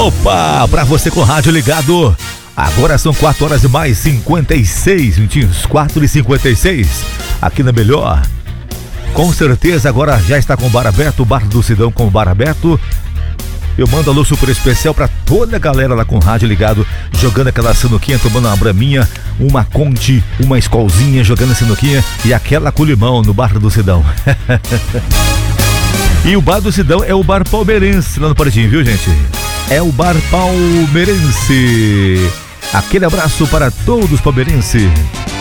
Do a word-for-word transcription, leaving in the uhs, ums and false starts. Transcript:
Opa, pra você com o rádio ligado. Agora são quatro horas e mais cinquenta e seis minutinhos, quatro e cinquenta e seis, aqui na Melhor. Com certeza agora já está com o bar aberto, o Bar do Sidão com o bar aberto. Eu mando alô super especial pra toda a galera lá com o rádio ligado, jogando aquela sinuquinha, tomando uma braminha, uma conte, uma escolzinha, jogando a sinuquinha e aquela com limão no Bar do Sidão. E o Bar do Sidão é o bar palmeirense lá no Paredinho, viu, gente? É o bar palmeirense. Aquele abraço para todos palmeirenses.